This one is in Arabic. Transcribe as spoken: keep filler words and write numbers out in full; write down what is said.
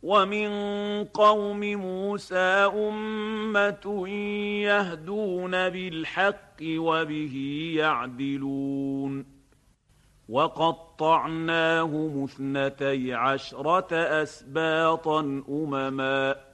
ومن قوم موسى أمة يهدون بالحق وبه يعدلون وقطعناهم اثنتي عشرة أسباطا أمما